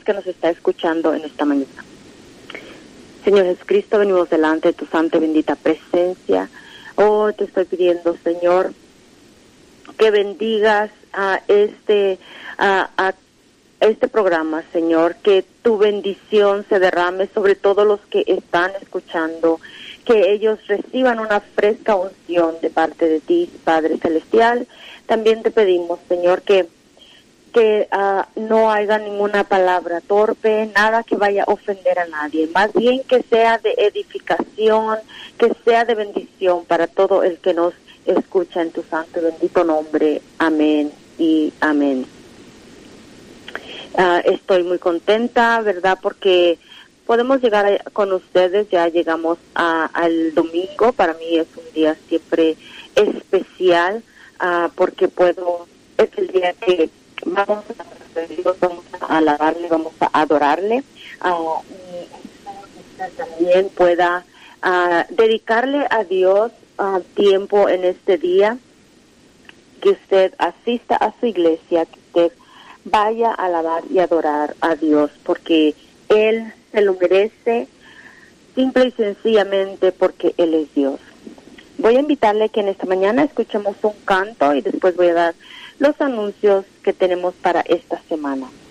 es que nos está escuchando en esta mañana. Señor Jesucristo, venimos delante de tu santa y bendita presencia. Oh, te estoy pidiendo, Señor, que bendigas a este programa, Señor, que tu bendición se derrame sobre todos los que están escuchando, que ellos reciban una fresca unción de parte de ti, Padre Celestial. También te pedimos, Señor, que no haya ninguna palabra torpe, nada que vaya a ofender a nadie, más bien que sea de edificación, que sea de bendición para todo el que nos escucha en tu santo y bendito nombre. Amén y amén. Estoy muy contenta, ¿verdad? Porque podemos llegar con ustedes, ya llegamos al domingo. Para mí es un día siempre especial, porque es el día que vamos a Dios, vamos a alabarle, vamos a adorarle, y usted también pueda dedicarle a Dios tiempo en este día, que usted asista a su iglesia, que usted vaya a alabar y adorar a Dios, porque Él se lo merece, simple y sencillamente porque Él es Dios. Voy a invitarle que en esta mañana escuchemos un canto y después voy a dar los anuncios que tenemos para esta semana.